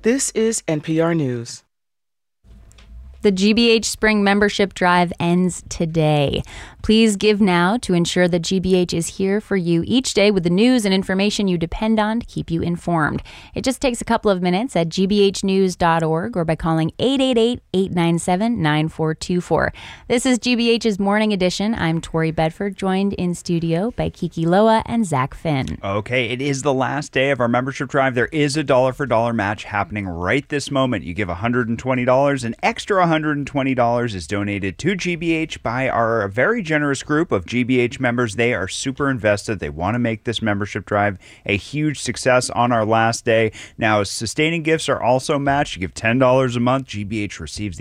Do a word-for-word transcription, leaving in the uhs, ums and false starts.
This is N P R News. The G B H Spring Membership Drive ends today. Please give now to ensure that G B H is here for you each day with the news and information you depend on to keep you informed. It just takes a couple of minutes at g b h news dot org or by calling eight eight eight, eight nine seven, nine four two four. This is G B H's Morning Edition. I'm Tori Bedford, joined in studio by Kiki Loa and Zach Finn. Okay, it is the last day of our membership drive. There is a dollar for dollar match happening right this moment. You give one hundred twenty dollars, an extra one hundred twenty dollars is donated to G B H by our very generous group of G B H members. They are super invested. They want to make this membership drive a huge success on our last day. Now, sustaining gifts are also matched. You give ten dollars a month. G B H receives the